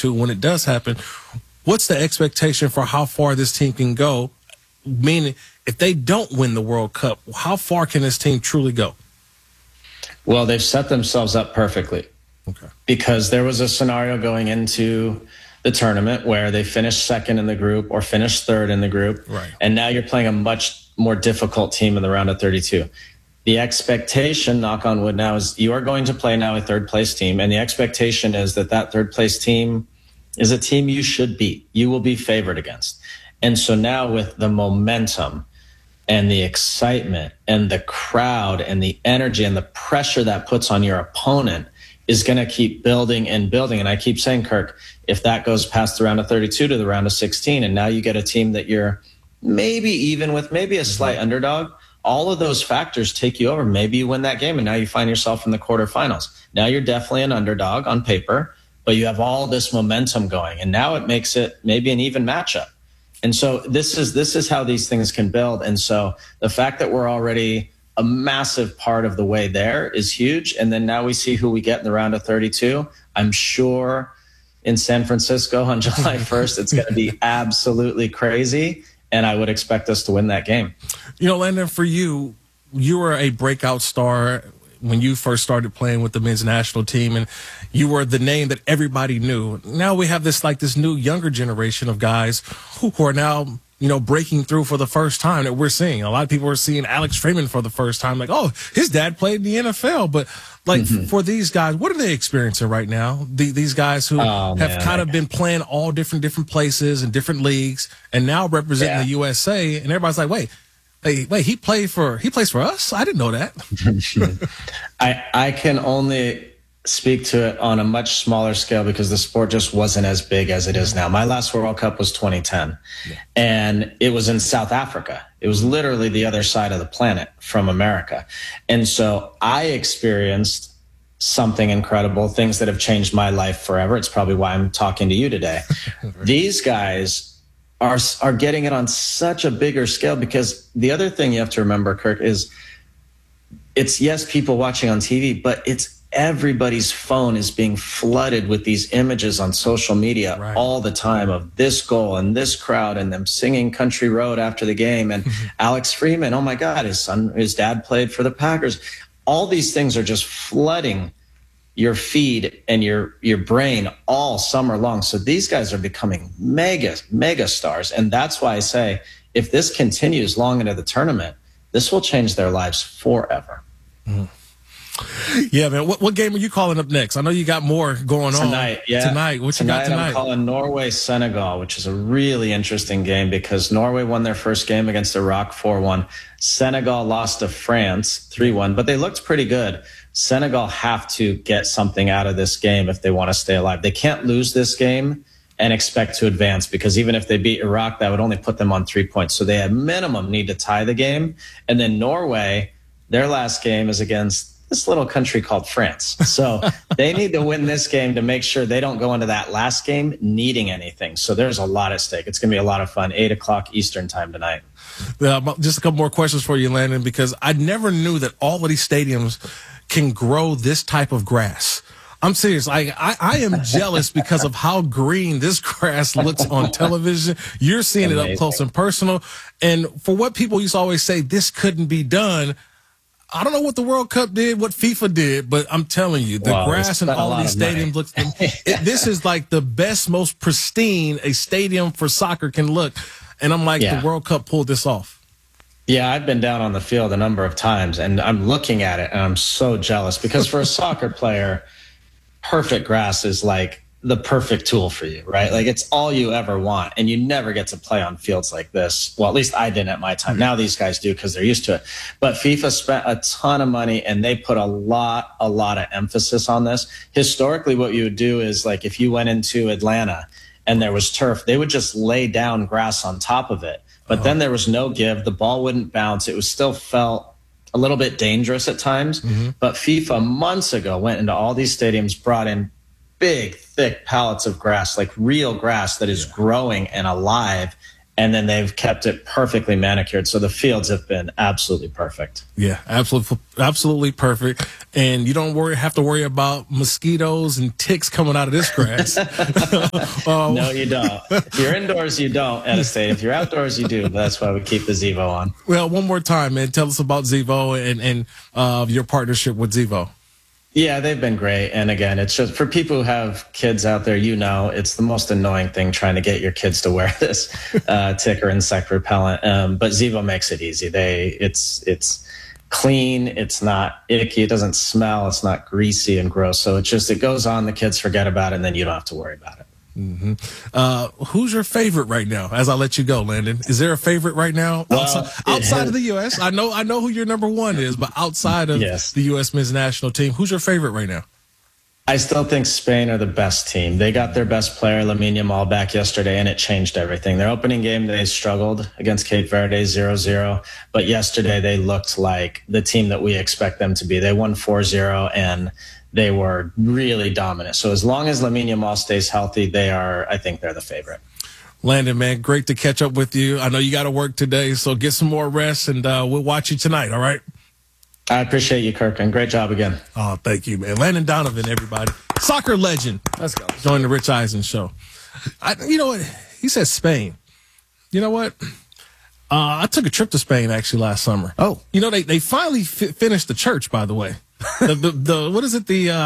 32, when it does happen, what's the expectation for how far this team can go? Meaning, if they don't win the World Cup, how far can this team truly go? Well, they've set themselves up perfectly. Okay. Because there was a scenario going into the tournament where they finished second in the group or finished third in the group. Right. And now you're playing a much more difficult team in the round of 32. The expectation, knock on wood now, is you are going to play now a third place team. And the expectation is that that third place team is a team you should beat. You will be favored against. And so now with the momentum and the excitement and the crowd and the energy and the pressure that puts on your opponent is going to keep building and building. And I keep saying, Kirk, if that goes past the round of 32 to the round of 16, and now you get a team that you're maybe even with, maybe a slight underdog, all of those factors take you over. Maybe you win that game and now you find yourself in the quarterfinals. Now you're definitely an underdog on paper, but you have all this momentum going. And now it makes it maybe an even matchup. And so this is how these things can build. And so the fact that we're already a massive part of the way there is huge. And then now we see who we get in the round of 32. I'm sure in San Francisco on July 1st, it's going to be absolutely crazy. And I would expect us to win that game. You know, Landon, for you, you were a breakout star when you first started playing with the men's national team, and you were the name that everybody knew. Now we have this new younger generation of guys who are now, breaking through for the first time that we're seeing. A lot of people are seeing Alex Freeman for the first time, like, oh, his dad played in the NFL. But for these guys, what are they experiencing right now? These guys who have kind of been playing all different places and different leagues and now representing the USA, and everybody's like, wait, he plays for us? I didn't know that. I can only speak to it on a much smaller scale because the sport just wasn't as big as it is now. My last World Cup was 2010, and it was in South Africa. It was literally the other side of the planet from America. And so I experienced something incredible, things that have changed my life forever. It's probably why I'm talking to you today. These guys are getting it on such a bigger scale, because the other thing you have to remember, Kirk, is it's, yes, people watching on TV, but it's everybody's phone is being flooded with these images on social media all the time of this goal and this crowd and them singing Country Road after the game. And Alex Freeman, oh my God, his dad played for the Packers. All these things are just flooding your feed and your brain all summer long. So these guys are becoming mega stars. And that's why I say, if this continues long into the tournament, this will change their lives forever. Yeah, man. What game are you calling up next? I know you got more going on tonight. Yeah, tonight. What you got tonight? I'm calling Norway-Senegal, which is a really interesting game because Norway won their first game against Iraq 4-1. Senegal lost to France 3-1, but they looked pretty good. Senegal have to get something out of this game if they want to stay alive. They can't lose this game and expect to advance, because even if they beat Iraq, that would only put them on 3 points. So they at minimum need to tie the game. And then Norway, their last game is against this little country called France. So they need to win this game to make sure they don't go into that last game needing anything. So there's a lot at stake. It's going to be a lot of fun. 8 o'clock Eastern time tonight. Just a couple more questions for you, Landon, because I never knew that all of these stadiums can grow this type of grass. I'm serious. I am jealous because of how green this grass looks on television. You're seeing it up close and personal. And for what people used to always say, this couldn't be done, I don't know what the World Cup did, what FIFA did, but I'm telling you, the grass in all these stadiums looks. This is like the best, most pristine a stadium for soccer can look, and I'm like, the World Cup pulled this off. Yeah, I've been down on the field a number of times, and I'm looking at it, and I'm so jealous because for a soccer player, perfect grass is like the perfect tool for you, right? Like it's all you ever want, and you never get to play on fields like this. Well, at least I didn't at my time. Now these guys do because they're used to it. But FIFA spent a ton of money, and they put a lot of emphasis on this. Historically, what you would do is, like, if you went into Atlanta and there was turf, they would just lay down grass on top of it. But then there was no give. The ball wouldn't bounce. It was still felt a little bit dangerous at times. But FIFA months ago went into all these stadiums, brought in big, thick pallets of grass, like real grass that is growing and alive. and then they've kept it perfectly manicured. So the fields have been absolutely perfect. Yeah, absolutely perfect. And you don't have to worry about mosquitoes and ticks coming out of this grass. No, you don't. If you're indoors, you don't at a stadium. If you're outdoors, you do. But that's why we keep the Zevo on. Well, one more time, man. Tell us about Zevo and your partnership with Zevo. Yeah, they've been great. And again, it's just for people who have kids out there, it's the most annoying thing trying to get your kids to wear this tick or insect repellent. But Zevo makes it easy. It's clean. It's not icky. It doesn't smell. It's not greasy and gross. So it goes on. The kids forget about it, and then you don't have to worry about it. Mm-hmm. Who's your favorite right now? As I let you go, Landon, is there a favorite right now outside of the U.S.? I know who your number one is, but outside of the U.S. men's national team, who's your favorite right now? I still think Spain are the best team. They got their best player, Lamine Yamal, back yesterday, and it changed everything. Their opening game, they struggled against Cape Verde 0-0, but yesterday they looked like the team that we expect them to be. They won 4-0, and they were really dominant. So as long as Lamine Yamal stays healthy, I think they're the favorite. Landon, man, great to catch up with you. I know you got to work today, so get some more rest, and we'll watch you tonight, all right? I appreciate you, Kirk, and great job again. Oh, thank you, man. Landon Donovan, everybody. Soccer legend. Let's go. Join the Rich Eisen show. You know what? He said Spain. You know what? I took a trip to Spain, actually, last summer. Oh. You know, they finally finished the church, by the way. What is it?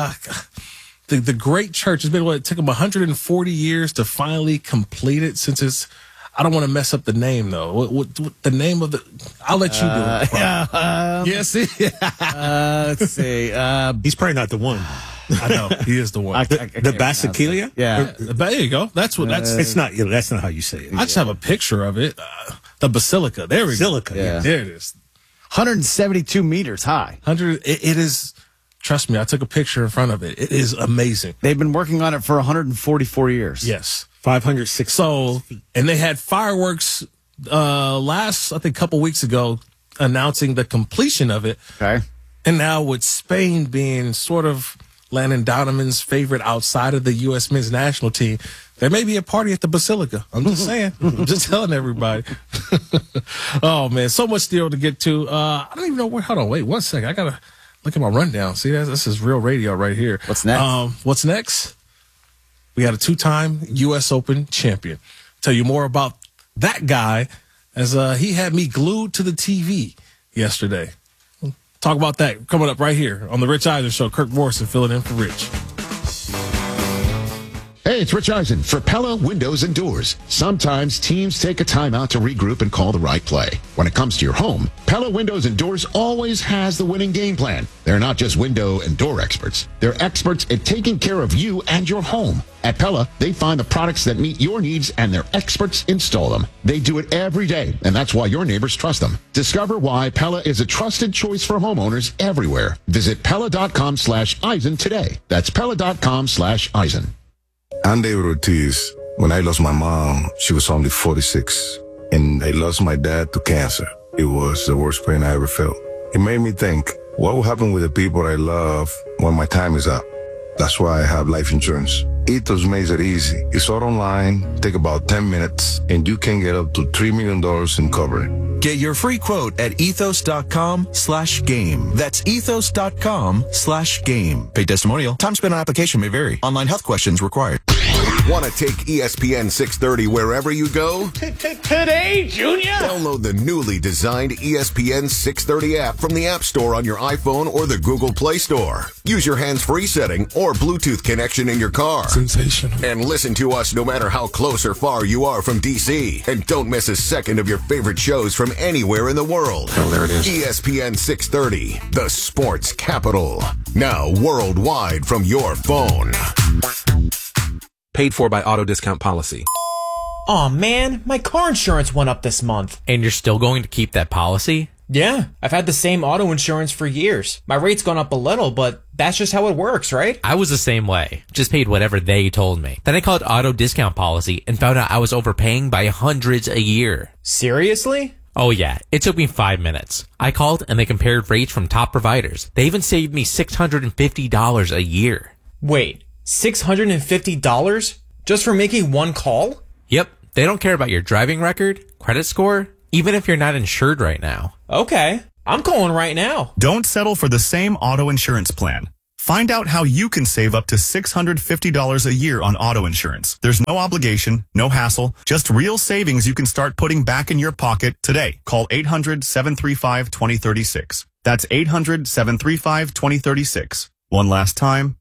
The great church. It's been it took them 140 years to finally complete it. Since it's, I don't want to mess up the name though. What the name of the? I'll let you do it. Yes. Let's see. He's probably not the one. I know he is the one. The Basileia? Yeah. There you go. That's what. It's not. That's not how you say it. I just have a picture of it. The Basilica. There we go. Basilica. Yeah. There it is. 172 meters high. 100. It is. Trust me, I took a picture in front of it. It is amazing. They've been working on it for 144 years. Yes. 506. So, and they had fireworks last, I think, couple weeks ago announcing the completion of it. Okay. And now with Spain being sort of Landon Donovan's favorite outside of the U.S. men's national team, there may be a party at the Basilica. I'm just saying. I'm just telling everybody. Oh, man. So much still to get to. I don't even know where. Hold on. Wait 1 second. I got to look at my rundown. See, this is real radio right here. What's next? What's next? We got a 2-time U.S. Open champion. Tell you more about that guy as he had me glued to the TV yesterday. Talk about that coming up right here on the Rich Eisen Show. Kirk Morrison filling in for Rich. Hey, it's Rich Eisen for Pella Windows and Doors. Sometimes teams take a timeout to regroup and call the right play. When it comes to your home, Pella Windows and Doors always has the winning game plan. They're not just window and door experts. They're experts at taking care of you and your home. At Pella, they find the products that meet your needs and their experts install them. They do it every day, and that's why your neighbors trust them. Discover why Pella is a trusted choice for homeowners everywhere. Visit Pella.com/Eisen today. That's Pella.com/Eisen. I'm David Ortiz. When I lost my mom, she was only 46. And I lost my dad to cancer. It was the worst pain I ever felt. It made me think, what will happen with the people I love when my time is up? That's why I have life insurance. Ethos makes it easy. It's all online, take about 10 minutes, and you can get up to $3 million in coverage. Get your free quote at ethos.com/game. That's ethos.com/game. Paid testimonial. Time spent on application may vary. Online health questions required. Want to take ESPN 630 wherever you go? Today, Junior! Download the newly designed ESPN 630 app from the App Store on your iPhone or the Google Play Store. Use your hands-free setting or Bluetooth connection in your car. Sensational. And listen to us no matter how close or far you are from DC. And don't miss a second of your favorite shows from anywhere in the world. Oh, there it is. ESPN 630, the sports capital. Now worldwide from your phone. Paid for by Auto Discount Policy. Aw, man, my car insurance went up this month. And you're still going to keep that policy? Yeah, I've had the same auto insurance for years. My rate's gone up a little, but that's just how it works, right? I was the same way. Just paid whatever they told me. Then I called Auto Discount Policy and found out I was overpaying by hundreds a year. Seriously? Oh yeah, it took me 5 minutes. I called and they compared rates from top providers. They even saved me $650 a year. Wait, $650? Just for making one call? Yep, they don't care about your driving record, credit score, even if you're not insured right now. Okay, I'm calling right now. Don't settle for the same auto insurance plan. Find out how you can save up to $650 a year on auto insurance. There's no obligation, no hassle, just real savings you can start putting back in your pocket today. Call 800-735-2036. That's 800-735-2036. One last time,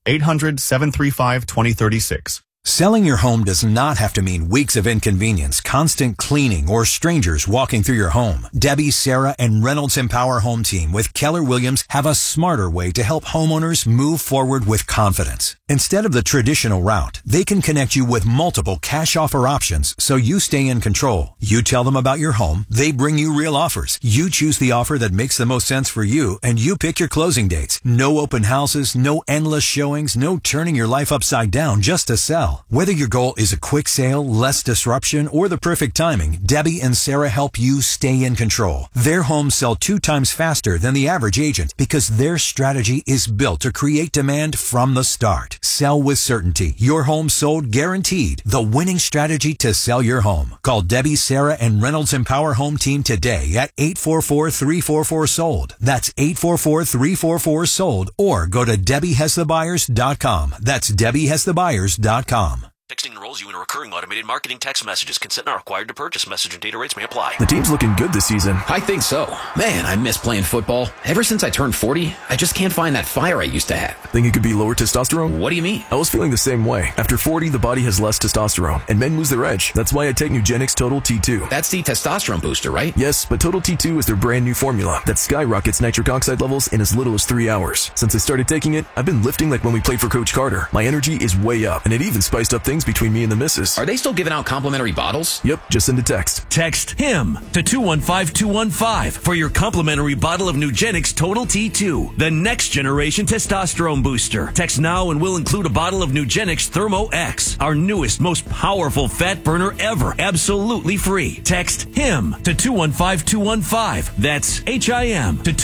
800-735-2036. Selling your home does not have to mean weeks of inconvenience, constant cleaning, or strangers walking through your home. Debbie, Sarah, and Reynolds Empower Home Team with Keller Williams have a smarter way to help homeowners move forward with confidence. Instead of the traditional route, they can connect you with multiple cash offer options so you stay in control. You tell them about your home, they bring you real offers. You choose the offer that makes the most sense for you, and you pick your closing dates. No open houses, no endless showings, no turning your life upside down just to sell. Whether your goal is a quick sale, less disruption, or the perfect timing, Debbie and Sarah help you stay in control. Their homes sell 2 times faster than the average agent because their strategy is built to create demand from the start. Sell with certainty. Your home sold guaranteed. The winning strategy to sell your home. Call Debbie, Sarah, and Reynolds Empower Home Team today at 844-344-SOLD. That's 844-344-SOLD, or go to DebbieHasTheBuyers.com. That's DebbieHasTheBuyers.com. Texting enrolls you in recurring automated marketing text messages. Consent not required to purchase. Message and data rates may apply. The team's looking good this season. I think so. Man, I miss playing football. Ever since I turned 40, I just can't find that fire I used to have. Think it could be lower testosterone? What do you mean? I was feeling the same way. After 40, the body has less testosterone, and men lose their edge. That's why I take Nugenix Total T2. That's the testosterone booster, right? Yes, but Total T2 is their brand new formula that skyrockets nitric oxide levels in as little as 3 hours. Since I started taking it, I've been lifting like when we played for Coach Carter. My energy is way up, and it even spiced up things between me and the missus. Are they still giving out complimentary bottles? Yep, just send a text. Text HIM to 215-215 for your complimentary bottle of Nugenix Total T2, the next generation testosterone booster. Text now and we'll include a bottle of Nugenix Thermo X, our newest, most powerful fat burner ever, absolutely free. Text HIM to 215-215. That's HIM to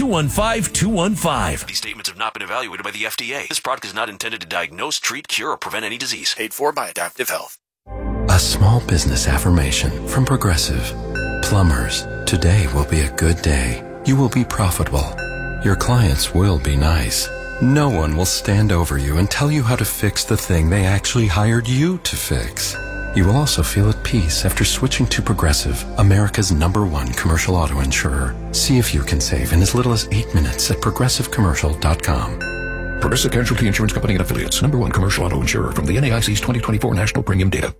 215-215. These statements have not been evaluated by the FDA. This product is not intended to diagnose, treat, cure, or prevent any disease. Paid for by Adaptive Health. A small business affirmation from Progressive. Plumbers, today will be a good day. You will be profitable. Your clients will be nice. No one will stand over you and tell you how to fix the thing they actually hired you to fix. You will also feel at peace after switching to Progressive, America's #1 commercial auto insurer. See if you can save in as little as 8 minutes at progressivecommercial.com. Progressive Casualty Insurance Company and Affiliates, #1 commercial auto insurer from the NAIC's 2024 National Premium Data.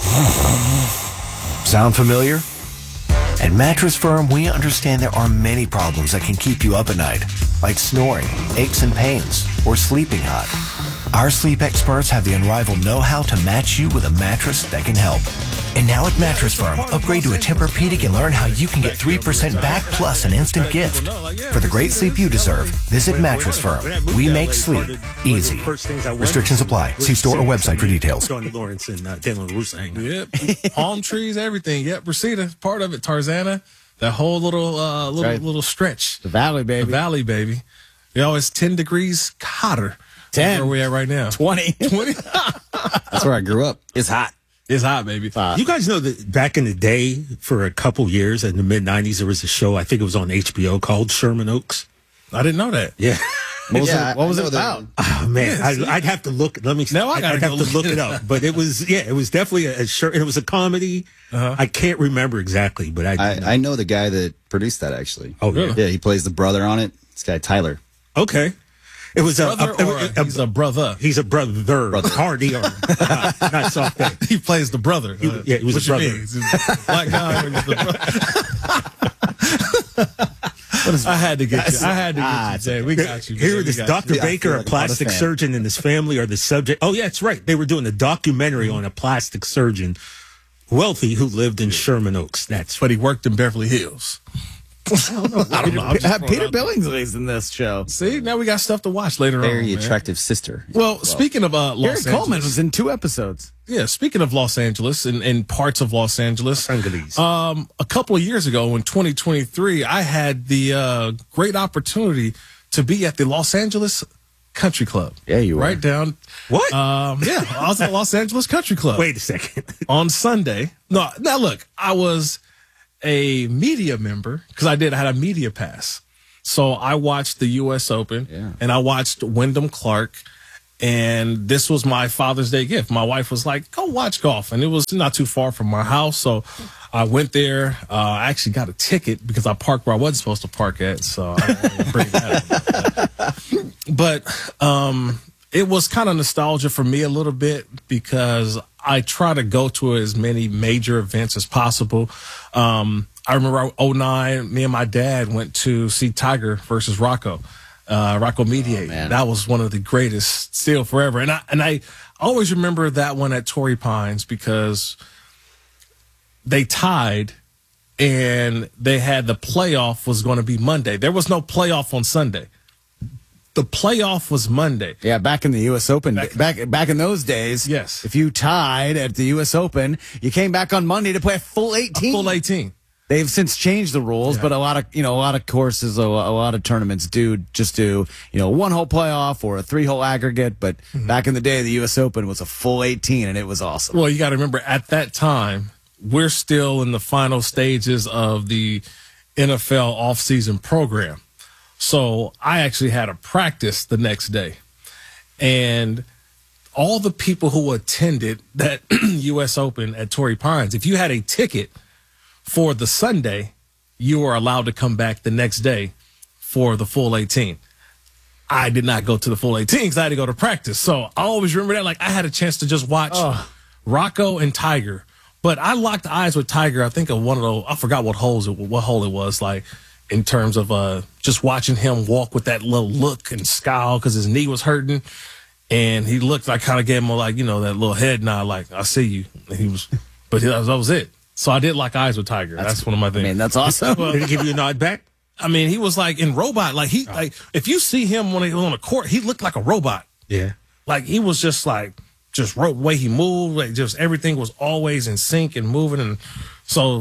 Sound familiar? At Mattress Firm, we understand there are many problems that can keep you up at night, like snoring, aches and pains, or sleeping hot. Our sleep experts have the unrivaled know-how to match you with a mattress that can help. And now at Mattress Firm, upgrade to a Tempur-Pedic and learn how you can get 3% back plus an instant gift. For the great sleep you deserve, visit Mattress Firm. We make sleep easy. Restrictions apply. See store or website for details. Johnny Lawrence and Dylan Russo. Yep. Palm trees, everything. Yep. Reseda, part of it. Tarzana, that whole little stretch. The valley, baby. The valley, baby. You know, it's 10 degrees hotter. 10. Where we at right now? 20. 20. That's where I grew up. It's hot. It's hot, baby. You guys know that back in the day, for a couple years in the mid-'90s, there was a show, I think it was on HBO, called Sherman Oaks. I didn't know that. Yeah. What was it about? Oh, man. I'd have to look. I'd have to look it up. But it was definitely a show. And it was a comedy. I can't remember exactly, but I know the guy that produced that, actually. Oh, yeah. Yeah, he plays the brother on it. This guy, Tyler. Okay. It was he's a brother. He's a brother. Hard ER. Not soft A. He plays the brother. He was a brother. He's a black guy. I had to get you. Jay. We got you. Here, this Dr. Baker, a plastic surgeon, and his family are the subject. Oh, yeah, that's right. They were doing a documentary on a plastic surgeon, wealthy, who lived in Sherman Oaks. But he worked in Beverly Hills. I don't know. Peter Billingsley's in this show. See, now we got stuff to watch later on. Very attractive sister. Well, speaking of Los Gary Angeles. Coleman was in 2 episodes. Yeah, speaking of Los Angeles and parts of Los Angeles, a couple of years ago in 2023, I had the great opportunity to be at the Los Angeles Country Club. Yeah, you were. Right down. What? Yeah, I was at Los Angeles Country Club. Wait a second. On Sunday. No, now look, I was a media member because I had a media pass. So I watched the U.S. Open and I watched Wyndham Clark. And this was my Father's Day gift. My wife was like, go watch golf. And it was not too far from my house. So I went there. I actually got a ticket because I parked where I wasn't supposed to park at. So I don't want to bring that up. But it was kind of nostalgia for me a little bit because I try to go to as many major events as possible. I remember 2009, me and my dad went to see Tiger versus Rocco. Rocco Mediate. That was one of the greatest still forever. And I always remember that one at Torrey Pines because they tied and they had the playoff was going to be Monday. There was no playoff on Sunday. The playoff was Monday. Yeah, back in the U.S. Open, back in those days. Yes. If you tied at the U.S. Open, you came back on Monday to play a full 18. Full 18. They've since changed the rules, but a lot of courses, a lot of tournaments do 1-hole playoff or a 3-hole aggregate. But back in the day, the U.S. Open was a full 18, and it was awesome. Well, you got to remember at that time, we're still in the final stages of the NFL offseason program. So I actually had a practice the next day, and all the people who attended that U.S. Open at Torrey Pines, if you had a ticket for the Sunday, you were allowed to come back the next day for the full 18. I did not go to the full 18 because I had to go to practice. So I always remember that. Like I had a chance to just watch Rocco and Tiger, but I locked eyes with Tiger. I think of one of those. I forgot what hole it was. Like in terms of just watching him walk with that little look and scowl because his knee was hurting, and he looked. I kind of gave him that little head nod, like I see you. And he was, but that was it. So I did lock eyes with Tiger. That's one of my things. Man, that's awesome. Well, did he give you a nod back? I mean, he was like in robot. Like if you see him when he was on the court, he looked like a robot. Yeah. Like he was just the way he moved. Like just everything was always in sync and moving. And so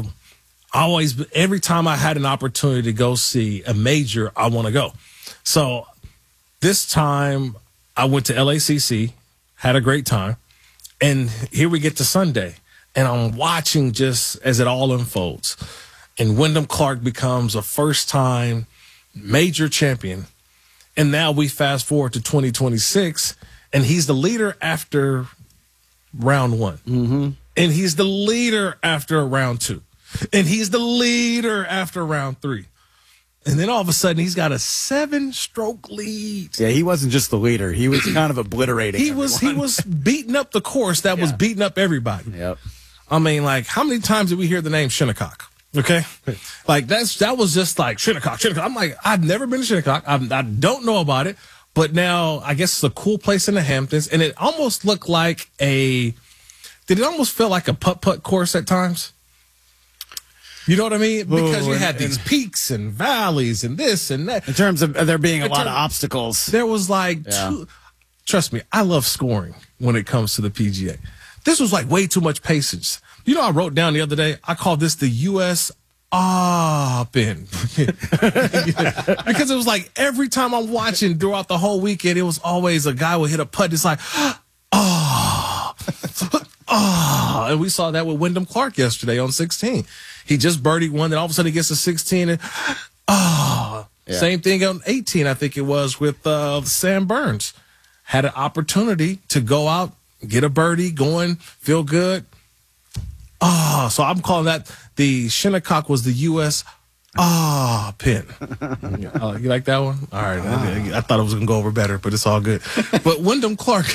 every time I had an opportunity to go see a major, I want to go. So this time I went to LACC, had a great time. And here we get to Sunday. And I'm watching just as it all unfolds. And Wyndham Clark becomes a first-time major champion. And now we fast forward to 2026, and he's the leader after round 1. Mm-hmm. And he's the leader after round 2. And he's the leader after round 3. And then all of a sudden, he's got a 7-stroke lead. Yeah, he wasn't just the leader. He was kind of obliterating everyone. He was beating up the course that was beating up everybody. Yep. I mean, like, how many times did we hear the name Shinnecock? Okay? Like, that was just like Shinnecock. I'm like, I've never been to Shinnecock. I don't know about it. But now, I guess it's a cool place in the Hamptons. And it almost looked like did it almost feel like a putt-putt course at times? You know what I mean? Because you had these peaks and valleys and this and that. In terms of there being a lot of obstacles. There was trust me, I love scoring when it comes to the PGA. This was like way too much patience. You know, I wrote down the other day, I called this the U.S. Open. Because it was like every time I'm watching throughout the whole weekend, it was always a guy would hit a putt. It's like, and we saw that with Wyndham Clark yesterday on 16. He just birdied one, then all of a sudden he gets to 16 and Same thing on 18, I think it was with Sam Burns. Had an opportunity to go out, get a birdie going, feel good. So I'm calling that the Shinnecock was the U.S. Pin. You like that one? All right. I thought it was going to go over better, but it's all good. But Wyndham Clark.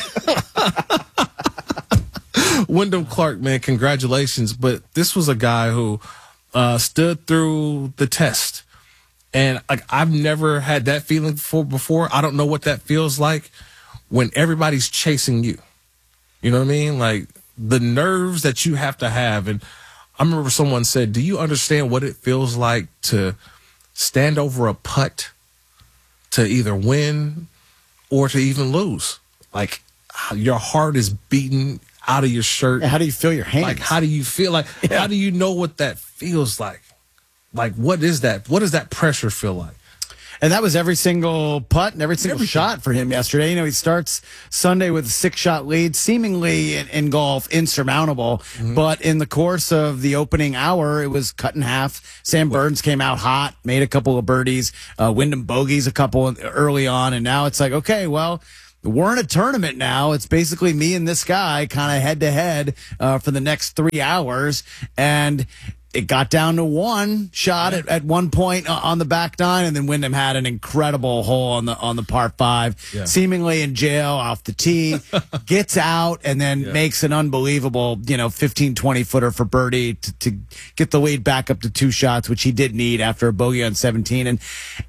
Wyndham Clark, man, congratulations. But this was a guy who stood through the test. And like I've never had that feeling before. I don't know what that feels like when everybody's chasing you. You know what I mean? Like the nerves that you have to have. And I remember someone said, do you understand what it feels like to stand over a putt to either win or to even lose? Like your heart is beating out of your shirt. How do you feel your hands? Like, how do you feel? Like, how do you know what that feels like? Like, what is that? What does that pressure feel like? And that was every single putt and every single shot for him yesterday. You know, he starts Sunday with a 6-shot lead, seemingly in golf insurmountable. But in the course of the opening hour, it was cut in half. Sam Burns came out hot, made a couple of birdies, Wyndham bogeys a couple early on. And now it's like, okay, well, we're in a tournament now. It's basically me and this guy kind of head to head for the next 3 hours. And it got down to one shot at one point on the back nine, and then Wyndham had an incredible hole on the par 5, seemingly in jail off the tee, gets out, and then makes an unbelievable, 15, 20 footer for birdie to get the lead back up to 2 shots, which he did need after a bogey on 17. And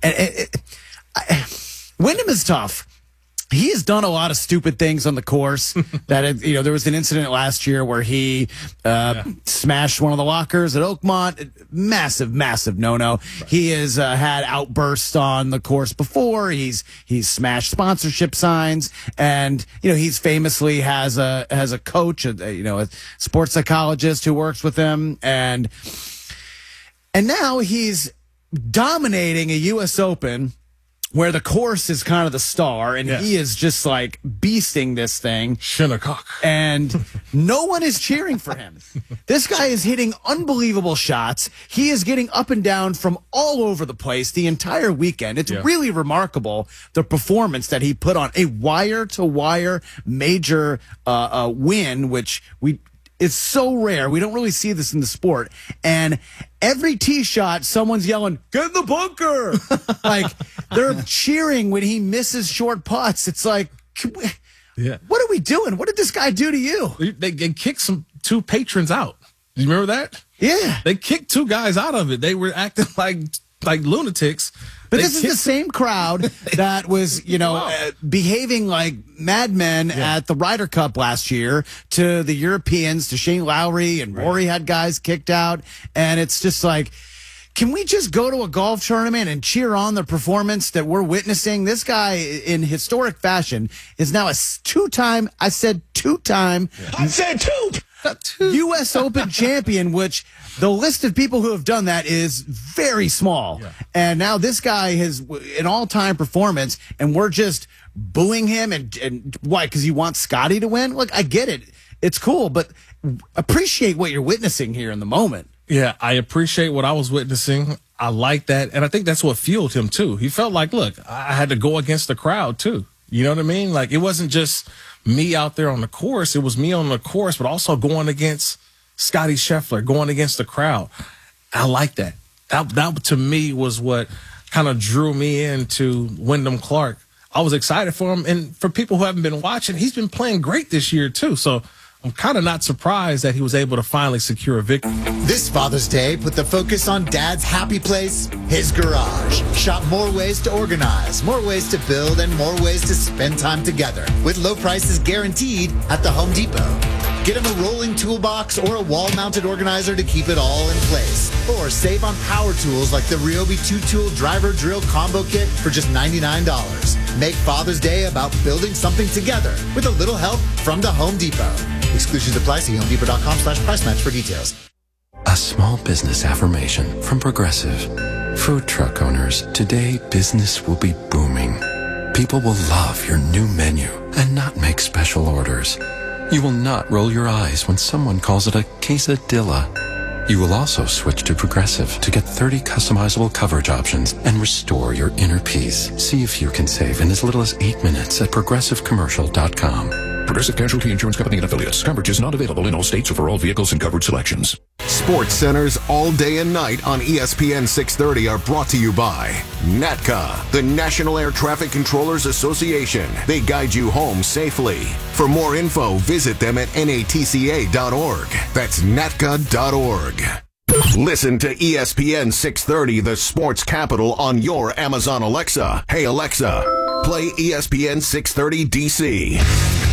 Wyndham is tough. He has done a lot of stupid things on the course. There was an incident last year where he smashed one of the lockers at Oakmont. Massive, massive no-no. Right. He has had outbursts on the course before. He's smashed sponsorship signs, and he's famously has a coach, a sports psychologist who works with him, and now he's dominating a U.S. Open where the course is kind of the star, and he is just like beasting this thing. Shinnecock. And no one is cheering for him. This guy is hitting unbelievable shots. He is getting up and down from all over the place the entire weekend. It's really remarkable, the performance that he put on. A wire-to-wire major win, which it's so rare. We don't really see this in the sport. And every tee shot, someone's yelling, "Get in the bunker!" Like, they're cheering when he misses short putts. It's like, what are we doing? What did this guy do to you? They kicked 2 patrons out. You remember that? Yeah. They kicked 2 guys out of it. They were acting like lunatics. But this is the same crowd that was, behaving like madmen at the Ryder Cup last year to the Europeans, to Shane Lowry, and Rory had guys kicked out. And it's just like, can we just go to a golf tournament and cheer on the performance that we're witnessing? This guy, in historic fashion, is now a 2-time, I said 2-time. I said 2! U.S. Open champion, which the list of people who have done that is very small. Yeah. And now this guy has an all-time performance, and we're just booing him. And why? Because you want Scotty to win? Look, I get it. It's cool, but appreciate what you're witnessing here in the moment. Yeah, I appreciate what I was witnessing. I like that. And I think that's what fueled him, too. He felt like, look, I had to go against the crowd, too. You know what I mean? Like, it wasn't just me out there on the course. It was me on the course, but also going against Scotty Scheffler, going against the crowd. I like that. That to me was what kind of drew me into Wyndham Clark. I was excited for him. And for people who haven't been watching, he's been playing great this year, too. So I'm kind of not surprised that he was able to finally secure a victory. This Father's Day, put the focus on Dad's happy place, his garage. Shop more ways to organize, more ways to build, and more ways to spend time together. With low prices guaranteed at the Home Depot. Get him a rolling toolbox or a wall-mounted organizer to keep it all in place. Or save on power tools like the Ryobi 2-tool driver drill combo kit for just $99. Make Father's Day about building something together with a little help from the Home Depot. Exclusions apply. See HomeDepot.com/price match for details. A small business affirmation from Progressive. Food truck owners, today business will be booming. People will love your new menu and not make special orders. You will not roll your eyes when someone calls it a quesadilla. You will also switch to Progressive to get 30 customizable coverage options and restore your inner peace. See if you can save in as little as 8 minutes at ProgressiveCommercial.com. Progressive Casualty Insurance Company and Affiliates. Coverage is not available in all states or for all vehicles and coverage selections. Sports Centers all day and night on ESPN 630 are brought to you by NATCA, the National Air Traffic Controllers Association. They guide you home safely. For more info, visit them at natca.org. That's natca.org. Listen to ESPN 630, the sports capital, on your Amazon Alexa. Hey, Alexa, play ESPN 630 DC.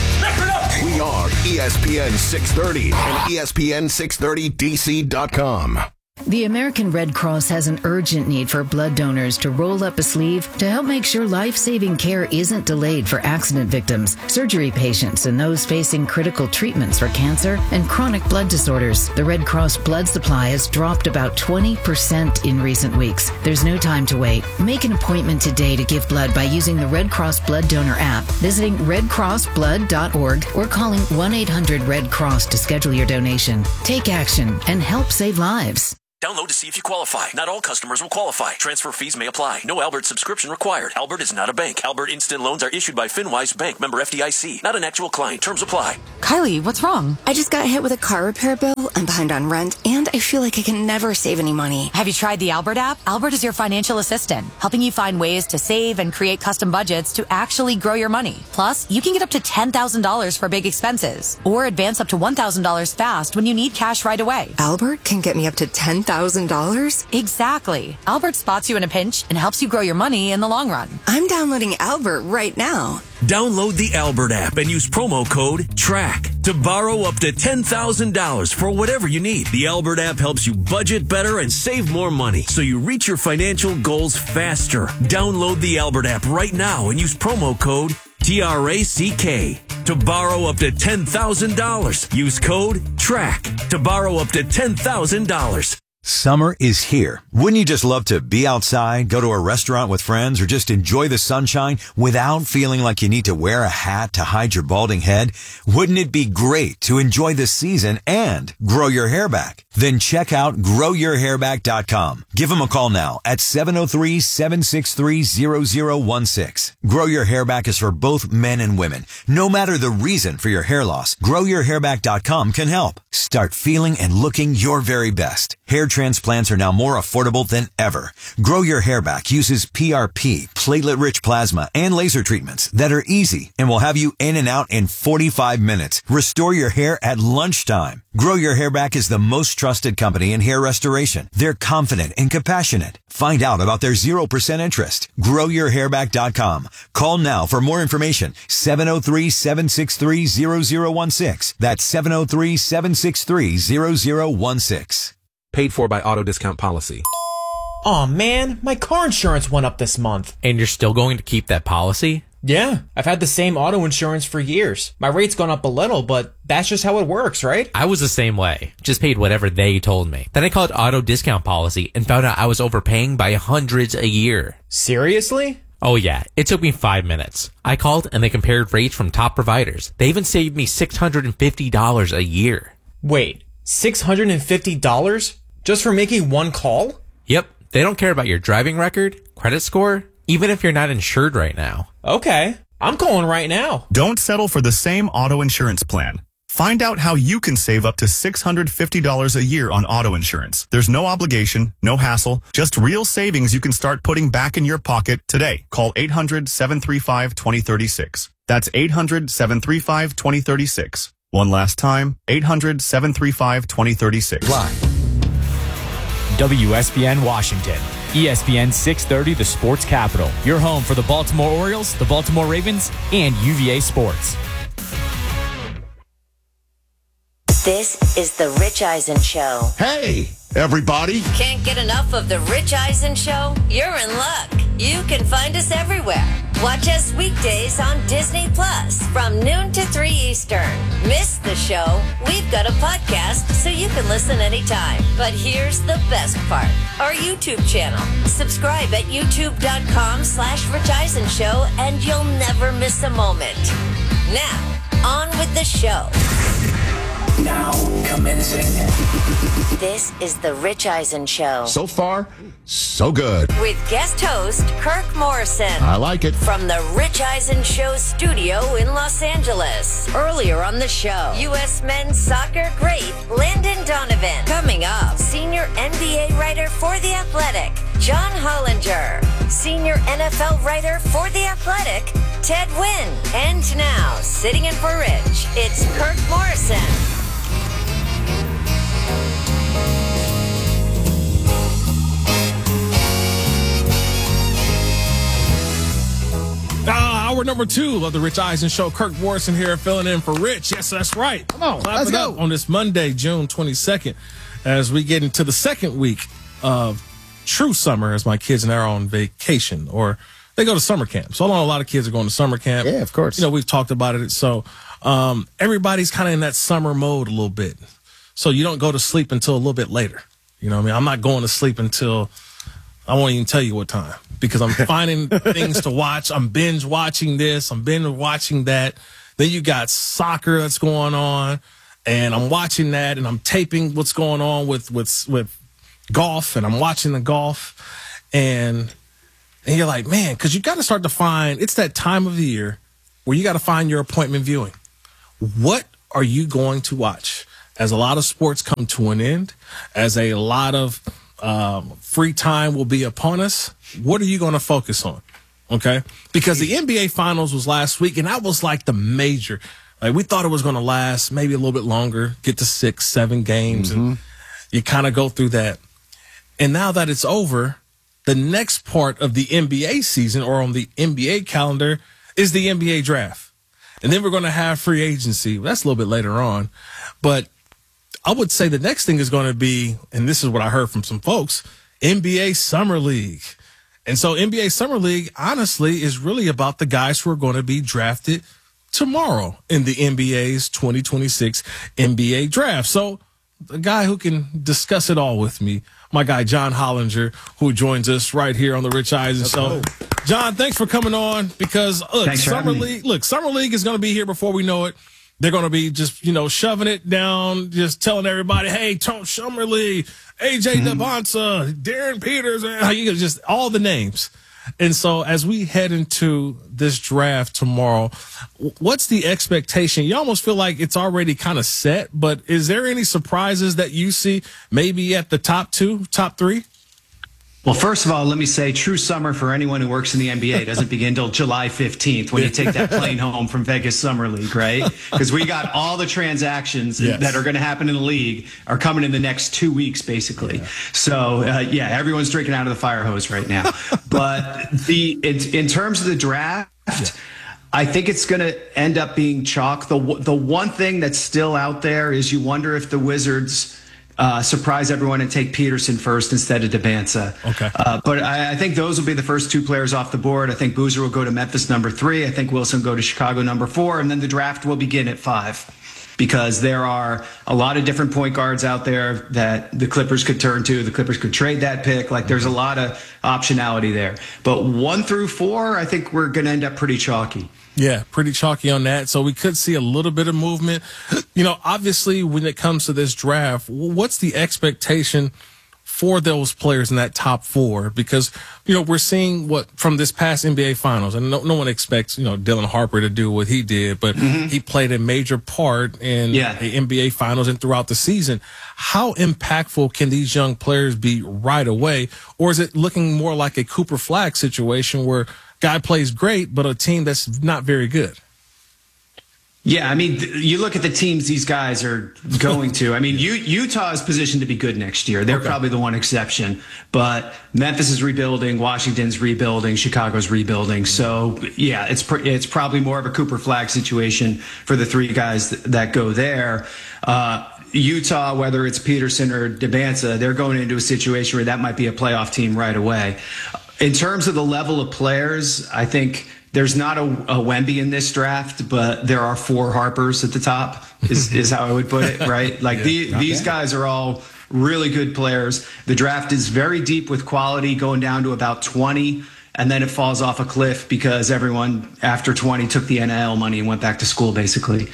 We are ESPN 630 and ESPN630DC.com. The American Red Cross has an urgent need for blood donors to roll up a sleeve to help make sure life-saving care isn't delayed for accident victims, surgery patients, and those facing critical treatments for cancer and chronic blood disorders. The Red Cross blood supply has dropped about 20% in recent weeks. There's no time to wait. Make an appointment today to give blood by using the Red Cross Blood Donor app, visiting redcrossblood.org, or calling 1-800-RED-CROSS to schedule your donation. Take action and help save lives. Download to see if you qualify. Not all customers will qualify. Transfer fees may apply. No Albert subscription required. Albert is not a bank. Albert Instant Loans are issued by FinWise Bank, member FDIC. Not an actual client. Terms apply. Kylie, what's wrong? I just got hit with a car repair bill. I'm behind on rent, and I feel like I can never save any money. Have you tried the Albert app? Albert is your financial assistant, helping you find ways to save and create custom budgets to actually grow your money. Plus, you can get up to $10,000 for big expenses, or advance up to $1,000 fast when you need cash right away. Albert can get me up to $10,000? Exactly. Albert spots you in a pinch and helps you grow your money in the long run. I'm downloading Albert right now. Download the Albert app and use promo code TRACK to borrow up to $10,000 for whatever you need. The Albert app helps you budget better and save more money so you reach your financial goals faster. Download the Albert app right now and use promo code TRACK to borrow up to $10,000. Use code TRACK to borrow up to $10,000. Summer is here. Wouldn't you just love to be outside, go to a restaurant with friends, or just enjoy the sunshine without feeling like you need to wear a hat to hide your balding head? Wouldn't it be great to enjoy the season and grow your hair back? Then check out growyourhairback.com. Give them a call now at 703-763-0016. Grow Your Hair Back is for both men and women. No matter the reason for your hair loss, growyourhairback.com can help. Start feeling and looking your very best. Hair transplants are now more affordable than ever. Grow Your Hair Back uses PRP, platelet-rich plasma, and laser treatments that are easy and will have you in and out in 45 minutes. Restore your hair at lunchtime. Grow Your Hair Back is the most trusted company in hair restoration. They're confident and compassionate. Find out about their 0% interest. GrowYourHairback.com. Call now for more information. 703-763-0016. That's 703-763-0016. Paid for by Auto Discount Policy. Aw, man, my car insurance went up this month. And you're still going to keep that policy? Yeah, I've had the same auto insurance for years. My rate's gone up a little, but that's just how it works, right? I was the same way. Just paid whatever they told me. Then I called Auto Discount Policy and found out I was overpaying by hundreds a year. Seriously? Oh yeah, it took me 5 minutes. I called and they compared rates from top providers. They even saved me $650 a year. Wait, $650? Just for making one call? Yep, they don't care about your driving record, credit score, even if you're not insured right now. Okay, I'm calling right now. Don't settle for the same auto insurance plan. Find out how you can save up to $650 a year on auto insurance. There's no obligation, no hassle, just real savings you can start putting back in your pocket today. Call 800-735-2036. That's 800-735-2036. One last time, 800-735-2036. Live. WSBN Washington. ESPN 630, the sports capital. Your home for the Baltimore Orioles, the Baltimore Ravens, and UVA Sports. This is the Rich Eisen Show. Hey, everybody. Can't get enough of the Rich Eisen Show? You're in luck. You can find us everywhere. Watch us weekdays on Disney Plus from noon to 3 Eastern. Miss the show? We've got a podcast so you can listen anytime. But here's the best part. Our YouTube channel. Subscribe at youtube.com/Rich Eisen Show and you'll never miss a moment. Now, on with the show. Now commencing. This is the Rich Eisen Show. So far, so good. With guest host Kirk Morrison. I like it. From the Rich Eisen Show studio in Los Angeles. Earlier on the show, U.S. men's soccer great Landon Donovan. Coming up, senior NBA writer for The Athletic, John Hollinger. Senior NFL writer for The Athletic, Ted Wynn. And now, sitting in for Rich, it's Kirk Morrison. Hour number 2 of the Rich Eisen Show. Kirk Morrison here filling in for Rich. Yes, that's right. Come on, Clap let's it go. up on this Monday, June 22nd, as we get into the second week of true summer, as my kids and I are on vacation, or they go to summer camp. So I know a lot of kids are going to summer camp. Yeah, of course. You know, we've talked about it. So everybody's kind of in that summer mode a little bit. So you don't go to sleep until a little bit later. You know what I mean? I'm not going to sleep until, I won't even tell you what time, because I'm finding things to watch. I'm binge watching this. I'm binge watching that. Then you got soccer that's going on, and I'm watching that, and I'm taping what's going on with golf, and I'm watching the golf, and you're like, man, because you got to start to find, it's that time of the year where you got to find your appointment viewing. What are you going to watch? As a lot of sports come to an end, as a lot of free time will be upon us, what are you going to focus on? Okay? Because the NBA Finals was last week, and that was like the major. Like, we thought it was going to last maybe a little bit longer, get to 6-7 games, and you kind of go through that. And now that it's over, the next part of the NBA season, or on the NBA calendar, is the NBA draft. And then we're going to have free agency. That's a little bit later on. But I would say the next thing is going to be, and this is what I heard from some folks, NBA Summer League. And so NBA Summer League, honestly, is really about the guys who are going to be drafted tomorrow in the NBA's 2026 NBA draft. So the guy who can discuss it all with me, my guy John Hollinger, who joins us right here on the Rich Eisen Show. John, thanks for coming on, because Summer League is going to be here before we know it. They're going to be just, shoving it down, just telling everybody, hey, Tom Summer League, AJ Debonsa, Darren Peters, just all the names. And so as we head into this draft tomorrow, what's the expectation? You almost feel like it's already kind of set, but is there any surprises that you see maybe at the top 2, top 3? Well, first of all, let me say true summer for anyone who works in the NBA doesn't begin until July 15th when you take that plane home from Vegas Summer League, right? Because we got all the transactions that are going to happen in the league are coming in the next 2 weeks, basically. Yeah. So, everyone's drinking out of the fire hose right now. But in terms of the draft, I think it's going to end up being chalk. The one thing that's still out there is you wonder if the Wizards surprise everyone and take Peterson first instead of Debonsa. Okay. But I think those will be the first 2 players off the board. I think Boozer will go to Memphis number 3. I think Wilson will go to Chicago number 4. And then the draft will begin at 5, because there are a lot of different point guards out there that the Clippers could turn to. The Clippers could trade that pick. Like, there's a lot of optionality there. But 1 through 4, I think we're going to end up pretty chalky. Yeah, pretty chalky on that. So we could see a little bit of movement. Obviously, when it comes to this draft, what's the expectation for those players in that top 4? Because, we're seeing what from this past NBA Finals, and no one expects, Dylan Harper to do what he did, but he played a major part in the NBA Finals and throughout the season. How impactful can these young players be right away? Or is it looking more like a Cooper Flagg situation where guy plays great, but a team that's not very good? Yeah, I mean, you look at the teams these guys are going to. I mean, Utah is positioned to be good next year. They're probably the one exception. But Memphis is rebuilding, Washington's rebuilding, Chicago's rebuilding. So, yeah, it's probably more of a Cooper Flagg situation for the 3 guys that go there. Utah, whether it's Peterson or Debonsa, they're going into a situation where that might be a playoff team right away. In terms of the level of players, I think there's not a Wemby in this draft, but there are 4 Harpers at the top, is how I would put it, right? Like these guys are all really good players. The draft is very deep with quality, going down to about 20, and then it falls off a cliff because everyone after 20 took the NIL money and went back to school, basically.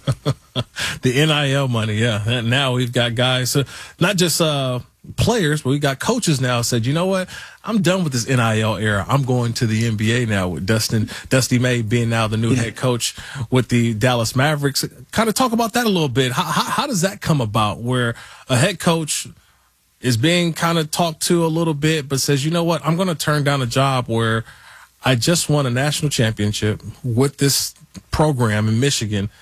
The NIL money, yeah. And now we've got guys, not just players, but we got coaches now said, you know what? I'm done with this NIL era. I'm going to the NBA now with Dusty May being now the new head coach with the Dallas Mavericks. Kind of talk about that a little bit. How does that come about where a head coach is being kind of talked to a little bit, but says, you know what? I'm going to turn down a job where I just won a national championship with this program in Michigan.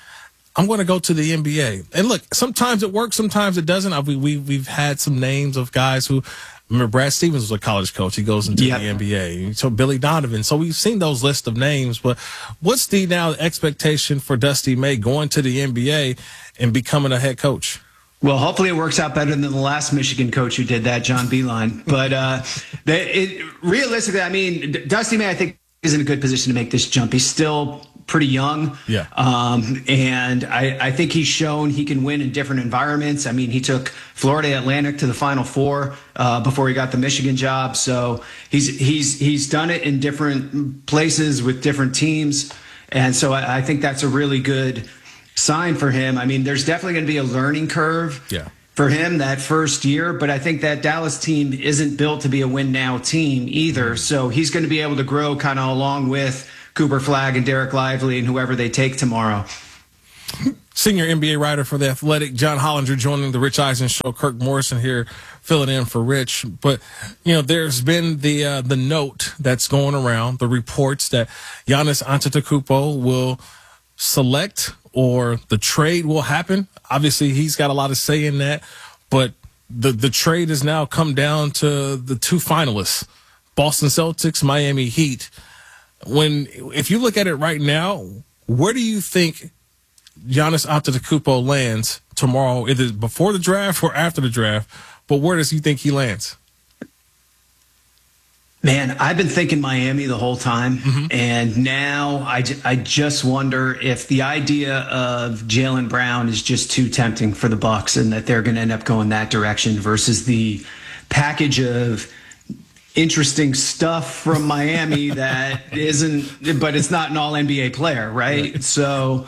I'm going to go to the NBA. And look, sometimes it works, sometimes it doesn't. We've had some names of guys who, remember Brad Stevens was a college coach. He goes into the NBA. So Billy Donovan. So we've seen those list of names. But what's the now expectation for Dusty May going to the NBA and becoming a head coach? Well, hopefully it works out better than the last Michigan coach who did that, John Beilein. But realistically, I mean, Dusty May, I think, is in a good position to make this jump. He's still pretty young. Yeah. And I think he's shown he can win in different environments. I mean, he took Florida Atlantic to the Final Four before he got the Michigan job. So he's done it in different places with different teams. And so I think that's a really good sign for him. I mean, there's definitely going to be a learning curve for him that first year, but I think that Dallas team isn't built to be a win now team either. So he's going to be able to grow kind of along with Cooper Flagg and Derek Lively and whoever they take tomorrow. Senior NBA writer for The Athletic, John Hollinger, joining the Rich Eisen Show. Kirk Morrison here filling in for Rich. But, you know, there's been the note that's going around, the reports that Giannis Antetokounmpo will select or the trade will happen. Obviously, he's got a lot of say in that. But the trade has now come down to the two finalists, Boston Celtics, Miami Heat. If you look at it right now, where do you think Giannis Antetokounmpo lands tomorrow, either before the draft or after the draft? But where does you think he lands? Man, I've been thinking Miami the whole time. Mm-hmm. And now I just wonder if the idea of Jaylen Brown is just too tempting for the Bucks and that they're going to end up going that direction versus the package of interesting stuff from Miami that isn't, but it's not an all NBA player, right? So,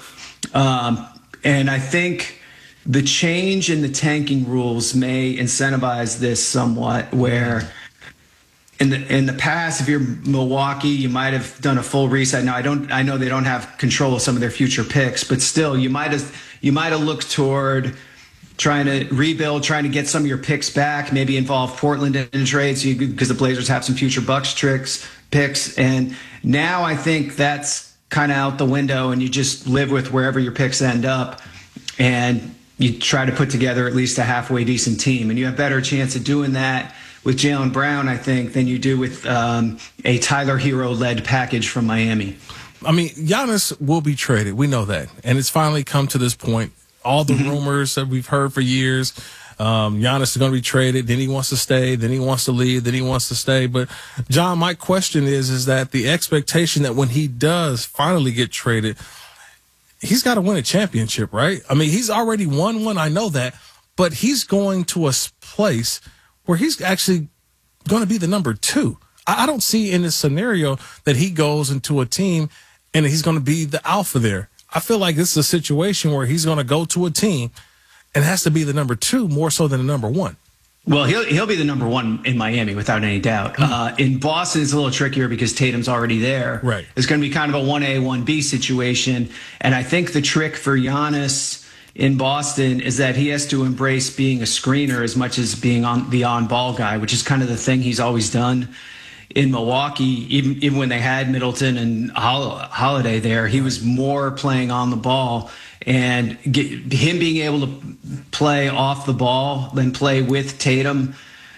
and I think the change in the tanking rules may incentivize this somewhat, where in the past, if you're Milwaukee, you might have done a full reset. Now I know they don't have control of some of their future picks, but still you might have looked toward trying to rebuild, trying to get some of your picks back, maybe involve Portland in trades because the Blazers have some future Bucks picks. And now I think that's kind of out the window, and you just live with wherever your picks end up, and you try to put together at least a halfway decent team. And you have a better chance of doing that with Jaylen Brown, I think, than you do with a Tyler Hero-led package from Miami. I mean, Giannis will be traded. We know that. And it's finally come to this point. All the rumors that we've heard for years, Giannis is going to be traded, then he wants to stay, then he wants to leave, then he wants to stay. But, John, my question is that the expectation that when he does finally get traded, he's got to win a championship, right? I mean, he's already won one, I know that, but he's going to a place where he's actually going to be the number 2. I don't see in this scenario that he goes into a team and he's going to be the alpha there. I feel like this is a situation where he's going to go to a team and has to be the number 2 more so than the number 1. Well, he'll be the number 1 in Miami without any doubt. In Boston, it's a little trickier because Tatum's already there. Right. It's going to be kind of a 1A, 1B situation. And I think the trick for Giannis in Boston is that he has to embrace being a screener as much as being the on-ball guy, which is kind of the thing he's always done. In Milwaukee, even when they had Middleton and Holiday there, he was more playing on the ball, and him being able to play off the ball than play with Tatum.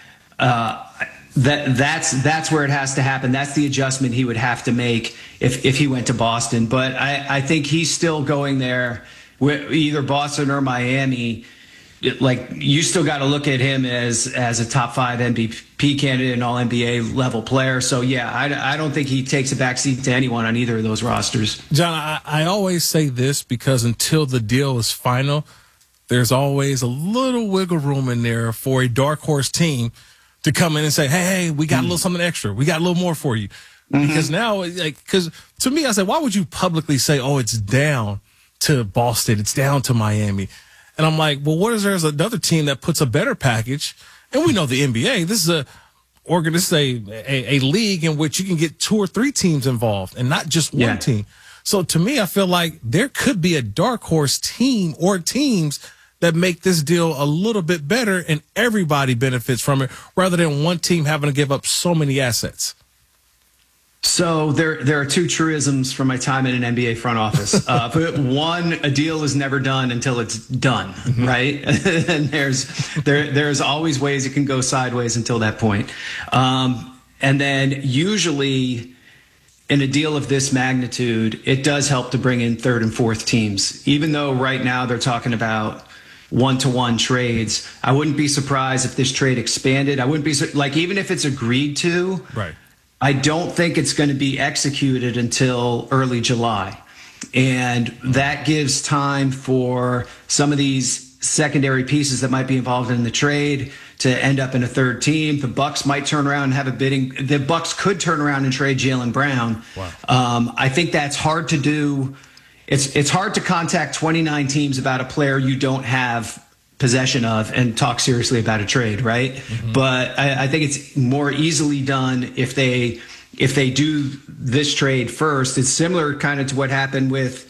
That's where it has to happen. That's the adjustment he would have to make if he went to Boston. But I think he's still going there, either Boston or Miami. Like, you still got to look at him as a top 5 MVP candidate and all NBA level player. So yeah, I don't think he takes a backseat to anyone on either of those rosters. John, I always say this because until the deal is final, there's always a little wiggle room in there for a dark horse team to come in and say, hey, we got a little something extra. We got a little more for you. Mm-hmm. Because now, because to me, I said, why would you publicly say, oh, it's down to Boston, it's down to Miami? And I'm like, well, what is there's another team that puts a better package? And we know the NBA, this is a league in which you can get 2 or 3 teams involved and not just one team. So to me, I feel like there could be a dark horse team or teams that make this deal a little bit better and everybody benefits from it rather than one team having to give up so many assets. So there are two truisms from my time in an NBA front office. One, a deal is never done until it's done, right? And there's always ways it can go sideways until that point. And then usually in a deal of this magnitude, it does help to bring in third and fourth teams. Even though right now they're talking about one-to-one trades, I wouldn't be surprised if this trade expanded. I wouldn't be like, even if it's agreed to, right, I don't think it's going to be executed until early July. And that gives time for some of these secondary pieces that might be involved in the trade to end up in a third team. The Bucks might turn around and have a bidding. The Bucks could turn around and trade Jaylen Brown. Wow. I think that's hard to do. It's hard to contact 29 teams about a player you don't have possession of and talk seriously about a trade, right? But I think it's more easily done if they do this trade first. It's similar kind of to what happened with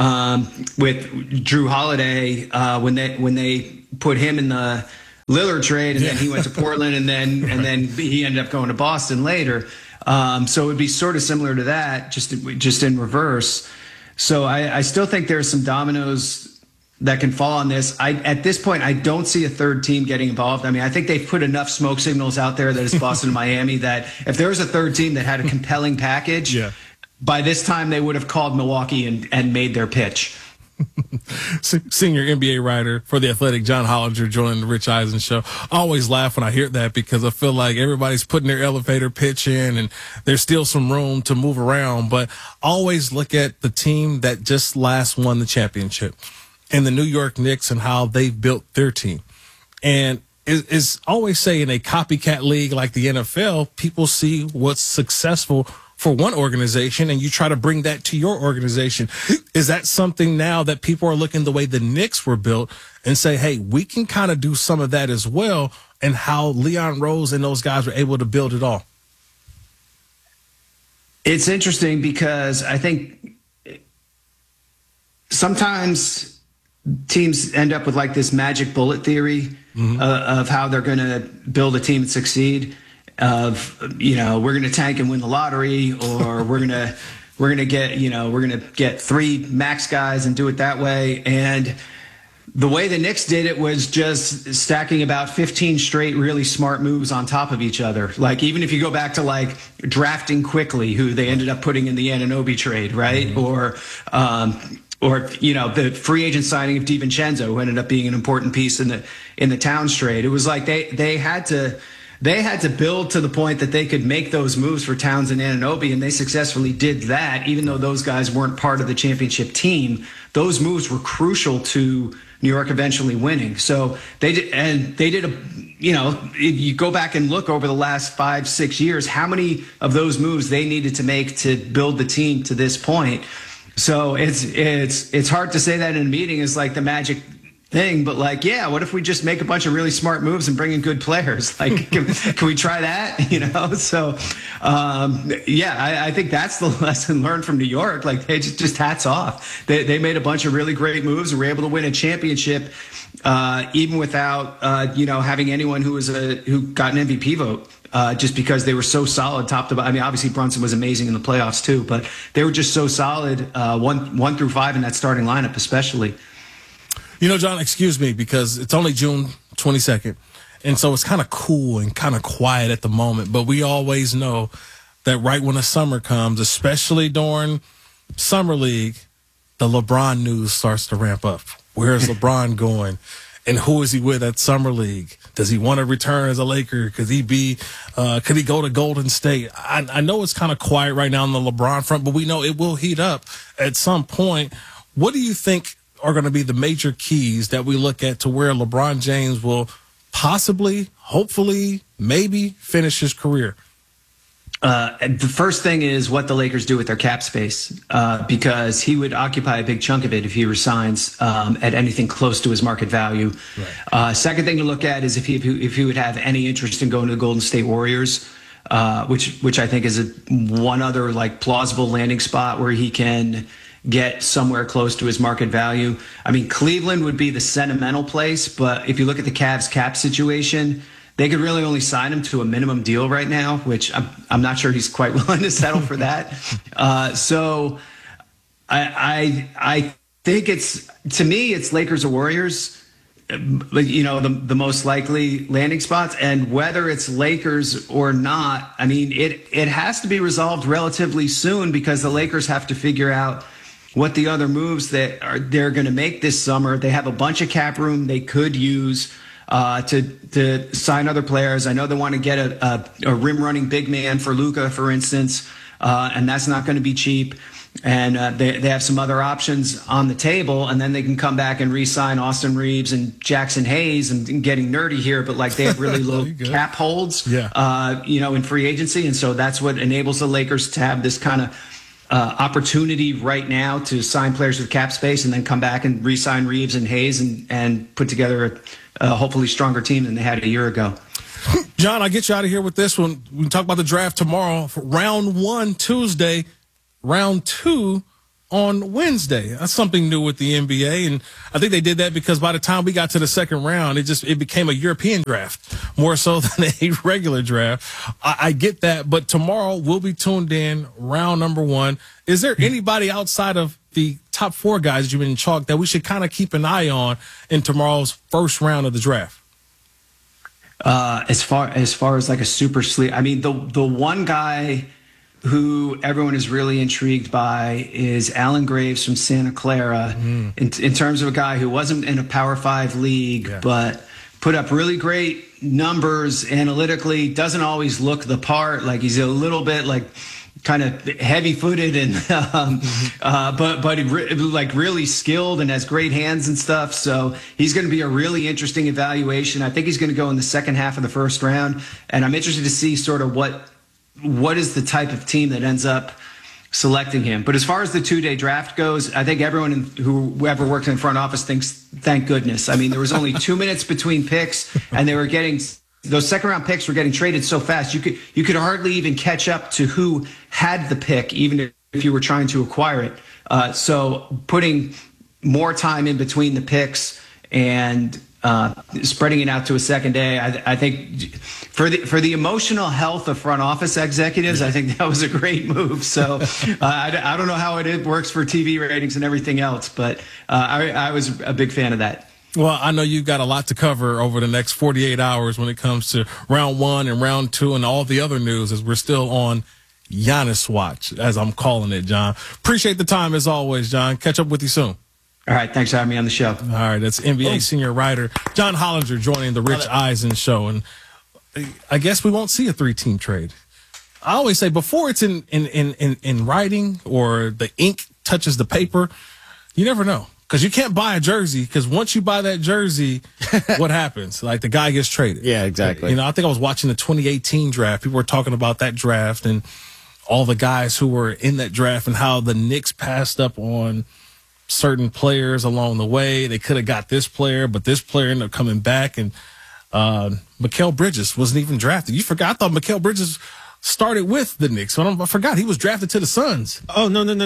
Drew Holiday when they put him in the Lillard trade, and then he went to Portland, and then he ended up going to Boston later. So it would be sort of similar to that, just in reverse. So I still think there's some dominoes that can fall on this. At this point, I don't see a third team getting involved. I mean, I think they've put enough smoke signals out there that it's Boston and Miami that if there was a third team that had a compelling package, by this time they would have called Milwaukee and made their pitch. Senior NBA writer for The Athletic, John Hollinger, joining the Rich Eisen Show. I always laugh when I hear that because I feel like everybody's putting their elevator pitch in and there's still some room to move around. But always look at the team that just last won the championship and the New York Knicks and how they've built their team. And is always say in a copycat league like the NFL, people see what's successful for one organization and you try to bring that to your organization. Is that something now that people are looking the way the Knicks were built and say, hey, we can kind of do some of that as well, and how Leon Rose and those guys were able to build it all? It's interesting because I think sometimes teams end up with like this magic bullet theory of how they're going to build a team and succeed. Of, we're going to tank and win the lottery, or we're going to get three max guys and do it that way. And the way the Knicks did it was just stacking about 15 straight really smart moves on top of each other. Like, even if you go back to like drafting Quickly, who they ended up putting in the Anunoby trade, right? Or the free agent signing of DiVincenzo, who ended up being an important piece in the Towns trade. It was like they had to build to the point that they could make those moves for Towns and Anunoby, and they successfully did that. Even though those guys weren't part of the championship team, those moves were crucial to New York eventually winning. So you go back and look over the last 5-6 years, how many of those moves they needed to make to build the team to this point. So it's hard to say that in a meeting is like the magic thing, but like, yeah, what if we just make a bunch of really smart moves and bring in good players? Like, can we try that? So, I think that's the lesson learned from New York. Like, they just hats off. They made a bunch of really great moves and were able to win a championship, even without, having anyone who got an MVP vote. Just because they were so solid top to bottom. I mean, obviously Brunson was amazing in the playoffs too, but they were just so solid, 1 through 5 in that starting lineup, especially. John, excuse me, because it's only June 22nd, and so it's kind of cool and kind of quiet at the moment. But we always know that right when the summer comes, especially during Summer League, the LeBron news starts to ramp up. Where is LeBron going? And who is he with at Summer League? Does he want to return as a Laker? Could he go to Golden State? I know it's kind of quiet right now on the LeBron front, but we know it will heat up at some point. What do you think are going to be the major keys that we look at to where LeBron James will possibly, hopefully, maybe finish his career? The first thing is what the Lakers do with their cap space, because he would occupy a big chunk of it if he resigns at anything close to his market value. Right. Second thing to look at is if he would have any interest in going to the Golden State Warriors, which I think is one other like plausible landing spot where he can get somewhere close to his market value. I mean, Cleveland would be the sentimental place, but if you look at the Cavs cap situation, they could really only sign him to a minimum deal right now, which I'm not sure he's quite willing to settle for that. So I think to me, it's Lakers or Warriors. The most likely landing spots, and whether it's Lakers or not, I mean, it has to be resolved relatively soon because the Lakers have to figure out what the other moves that they're going to make this summer. They have a bunch of cap room they could use to sign other players. I know they want to get a rim running big man for Luka, for instance, and that's not going to be cheap. And they have some other options on the table, and then they can come back and re-sign Austin Reeves and Jackson Hayes. And getting nerdy here, but like they have really low cap holds, in free agency, and so that's what enables the Lakers to have this kind of opportunity right now to sign players with cap space, and then come back and re-sign Reeves and Hayes and put together a hopefully stronger team than they had a year ago. John, I'll get you out of here with this one. We can talk about the draft tomorrow. For round 1 Tuesday. Round 2 on Wednesday. That's something new with the NBA, and I think they did that because by the time we got to the second round, it became a European draft more so than a regular draft. I get that, but tomorrow we'll be tuned in. Round number 1. Is there anybody outside of the top 4 guys you've been chalked that we should kind of keep an eye on in tomorrow's first round of the draft? As far as like a super sleep, I mean, the one guy who everyone is really intrigued by is Alan Graves from Santa Clara, in terms of a guy who wasn't in a Power 5 league, but put up really great numbers analytically, doesn't always look the part. Like he's a little bit like kind of heavy-footed and but like really skilled and has great hands and stuff. So he's going to be a really interesting evaluation. I think he's going to go in the second half of the first round, and I'm interested to see sort of what is the type of team that ends up selecting him. But as far as the 2-day draft goes, I think everyone who ever worked in the front office thinks, thank goodness. I mean, there was only 2 minutes between picks, and they were getting those second round picks were getting traded so fast. You could hardly even catch up to who had the pick, even if you were trying to acquire it. So putting more time in between the picks and spreading it out to a second day, I think for the emotional health of front office executives, I think that was a great move. So I don't know how it works for TV ratings and everything else, but I was a big fan of that. Well, I know you've got a lot to cover over the next 48 hours when it comes to round 1 and round 2 and all the other news, as we're still on Giannis watch, as I'm calling it, John. Appreciate the time as always, John. Catch up with you soon. All right. Thanks for having me on the show. All right. That's NBA senior writer John Hollinger joining the Rich Eisen show. And I guess we won't see a 3-team trade. I always say before it's in writing or the ink touches the paper, you never know. Because you can't buy a jersey, because once you buy that jersey, what happens? Like the guy gets traded. Yeah, exactly. I think I was watching the 2018 draft. People were talking about that draft and all the guys who were in that draft and how the Knicks passed up on certain players along the way. They could have got this player, but this player ended up coming back. And Mikal Bridges wasn't even drafted. You forgot. I thought Mikal Bridges started with the Knicks. I forgot he was drafted to the Suns. Oh, no. No.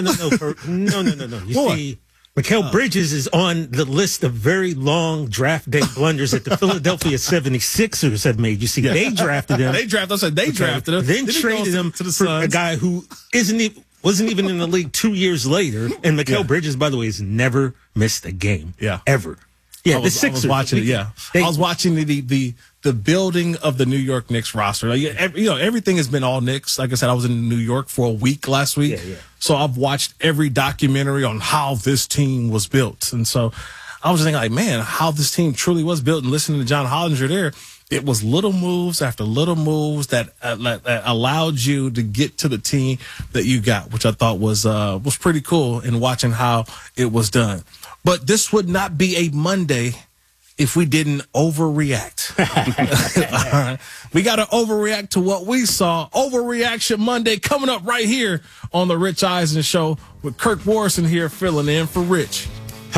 You see, Mikal Bridges is on the list of very long draft day blunders that the Philadelphia 76ers have made. You see, they drafted him. They drafted him. Then traded him to the Suns. A guy who wasn't even in the league 2 years later. And Mikal Bridges, by the way, has never missed a game. Yeah. Ever. Yeah, the Sixers. I was watching it, yeah. I was watching the building of the New York Knicks roster. Everything has been all Knicks. Like I said, I was in New York for a week last week. Yeah. So I've watched every documentary on how this team was built. And so I was just thinking, like, man, how this team truly was built. And listening to John Hollinger there, it was little moves after little moves that allowed you to get to the team that you got, which I thought was pretty cool in watching how it was done. But this would not be a Monday if we didn't overreact. All right. We got to overreact to what we saw. Overreaction Monday coming up right here on the Rich Eisen Show with Kirk Morrison here filling in for Rich.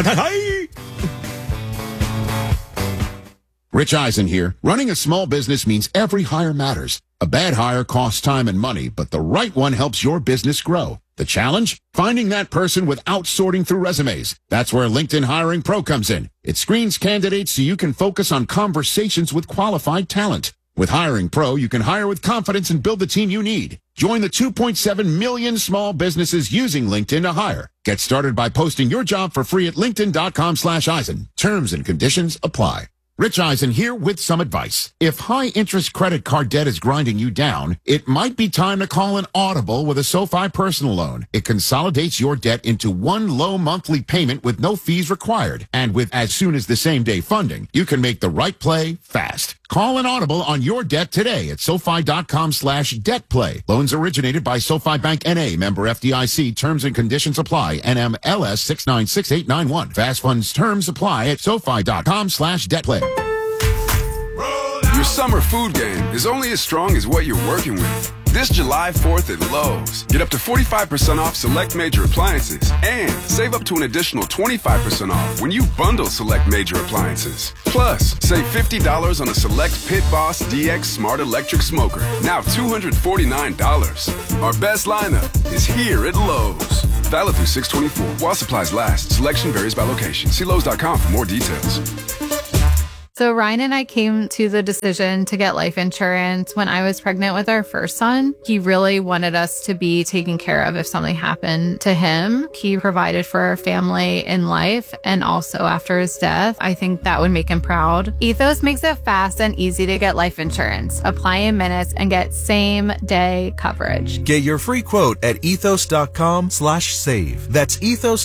Rich Eisen here. Running a small business means every hire matters. A bad hire costs time and money, but the right one helps your business grow. The challenge? Finding that person without sorting through resumes. That's where LinkedIn Hiring Pro comes in. It screens candidates so you can focus on conversations with qualified talent. With Hiring Pro, you can hire with confidence and build the team you need. Join the 2.7 million small businesses using LinkedIn to hire. Get started by posting your job for free at linkedin.com/Eisen. Terms and conditions apply. Rich Eisen here with some advice. If high-interest credit card debt is grinding you down, it might be time to call an audible with a SoFi personal loan. It consolidates your debt into one low monthly payment with no fees required. And with as soon as the same-day funding, you can make the right play fast. Call an audible on your debt today at SoFi.com/debtplay. Loans originated by SoFi Bank N.A. Member FDIC. Terms and conditions apply. NMLS 696891. Fast funds terms apply at SoFi.com/debtplay. Your summer food game is only as strong as what you're working with. This July 4th at Lowe's, get up to 45% off select major appliances and save up to an additional 25% off when you bundle select major appliances. Plus, save $50 on a select Pit Boss DX Smart Electric Smoker, now $249. Our best lineup is here at Lowe's. Valid through 6/24 while supplies last. Selection varies by location. See Lowe's.com for more details. So Ryan and I came to the decision to get life insurance when I was pregnant with our first son. He really wanted us to be taken care of if something happened to him. He provided for our family in life and also after his death. I think that would make him proud. Ethos makes it fast and easy to get life insurance. Apply in minutes and get same-day coverage. Get your free quote at ethos.com/save. That's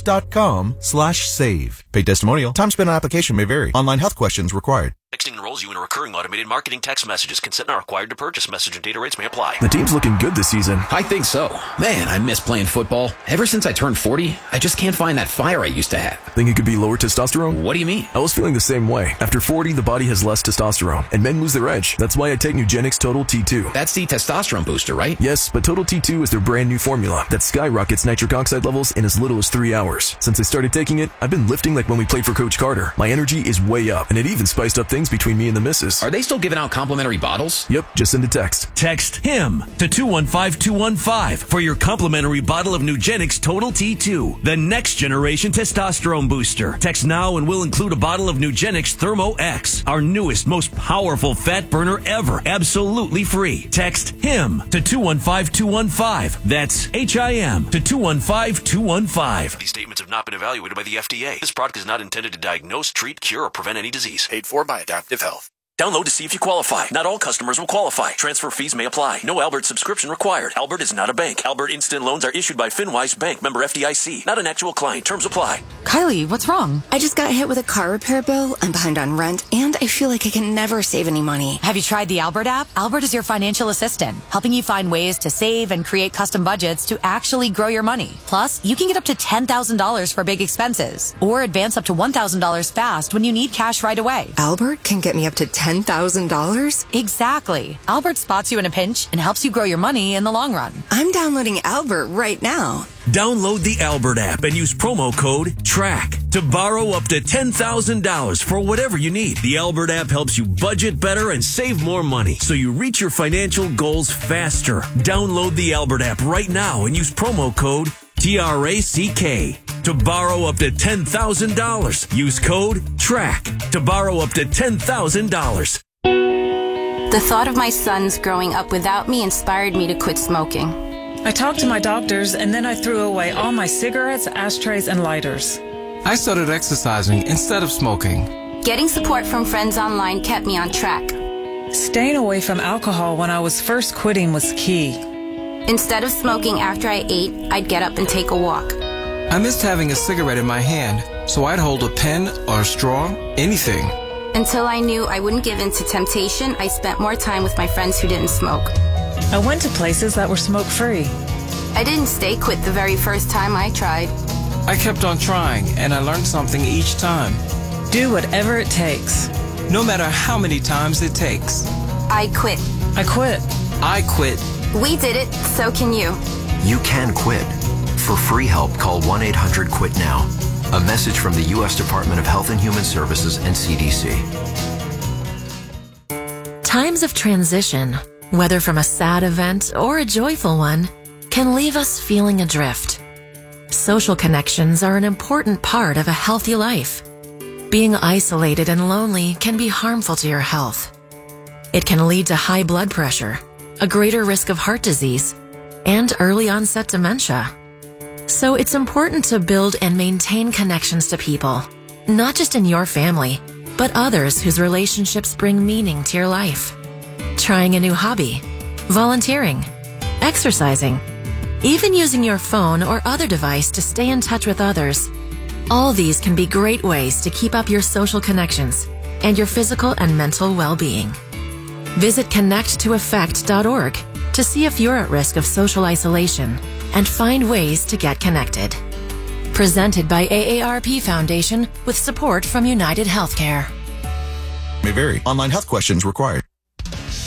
ethos.com/save. Paid testimonial. Time spent on application may vary. Online health questions required. Texting enrolls you in a recurring automated marketing text messages. Consent not required to purchase. Message and data rates may apply. The team's looking good this season. I think so. Man, I miss playing football. Ever since I turned 40, I just can't find that fire I used to have. Think it could be lower testosterone? What do you mean? I was feeling the same way. After 40, the body has less testosterone, and men lose their edge. That's why I take Nugenix Total T2. That's the testosterone booster, right? Yes, but Total T2 is their brand new formula that skyrockets nitric oxide levels in as little as 3 hours. Since I started taking it, I've been lifting like when we played for Coach Carter. My energy is way up, and it even spiced up things between me and the missus. Are they still giving out complimentary bottles? Yep, just send a text. Text HIM to 215-215 for your complimentary bottle of Nugenix Total T2, the next generation testosterone booster. Text now and we'll include a bottle of Nugenix Thermo X, our newest, most powerful fat burner ever, absolutely free. Text HIM to 215-215. That's HIM to 215-215. These statements have not been evaluated by the FDA. This product is not intended to diagnose, treat, cure, or prevent any disease. Paid for by Adaptive Health. Download to see if you qualify. Not all customers will qualify. Transfer fees may apply. No Albert subscription required. Albert is not a bank. Albert Instant Loans are issued by FinWise Bank, member FDIC. Not an actual client. Terms apply. Kylie, what's wrong? I just got hit with a car repair bill. I'm behind on rent, and I feel like I can never save any money. Have you tried the Albert app? Albert is your financial assistant, helping you find ways to save and create custom budgets to actually grow your money. Plus, you can get up to $10,000 for big expenses, or advance up to $1,000 fast when you need cash right away. Albert can get me up to $10,000? Exactly. Albert spots you in a pinch and helps you grow your money in the long run. I'm downloading Albert right now. Download the Albert app and use promo code TRACK to borrow up to $10,000 for whatever you need. The Albert app helps you budget better and save more money so you reach your financial goals faster. Download the Albert app right now and use promo code TRACK to borrow up to $10,000. Use code TRACK to borrow up to $10,000. The thought of my sons growing up without me inspired me to quit smoking. I talked to my doctors, and then I threw away all my cigarettes, ashtrays, and lighters. I started exercising instead of smoking. Getting support from friends online kept me on track. Staying away from alcohol when I was first quitting was key. Instead of smoking after I ate, I'd get up and take a walk. I missed having a cigarette in my hand, so I'd hold a pen or a straw, anything. Until I knew I wouldn't give in to temptation, I spent more time with my friends who didn't smoke. I went to places that were smoke-free. I didn't stay quit the very first time I tried. I kept on trying, and I learned something each time. Do whatever it takes. No matter how many times it takes. I quit. I quit. I quit. We did it, so can you. You can quit. For free help, call 1-800-QUIT-NOW. A message from the U.S. Department of Health and Human Services and CDC. Times of transition, whether from a sad event or a joyful one, can leave us feeling adrift. Social connections are an important part of a healthy life. Being isolated and lonely can be harmful to your health. It can lead to high blood pressure, a greater risk of heart disease, and early onset dementia. So it's important to build and maintain connections to people, not just in your family, but others whose relationships bring meaning to your life. Trying a new hobby, volunteering, exercising, even using your phone or other device to stay in touch with others. All these can be great ways to keep up your social connections and your physical and mental well-being. Visit connecttoeffect.org to see if you're at risk of social isolation and find ways to get connected. Presented by AARP Foundation with support from United Healthcare. May vary. Online health questions required.